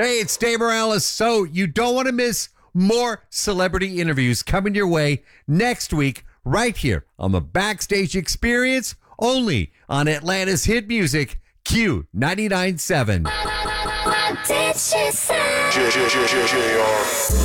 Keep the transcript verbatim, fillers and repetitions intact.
Hey, it's Dave Morales. So you don't want to miss more celebrity interviews coming your way next week right here on the Backstage Experience, only on Atlanta's hit music, Q ninety-nine point seven. What did she say?